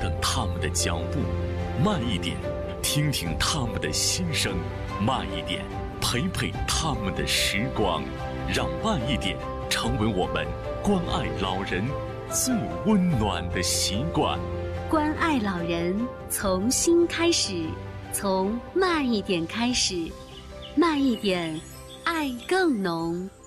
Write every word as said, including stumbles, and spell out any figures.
等他们的脚步，慢一点，听听他们的心声，慢一点，陪陪他们的时光，让慢一点成为我们关爱老人最温暖的习惯。 关爱老人，从心开始，从慢一点开始，慢一点，爱更浓。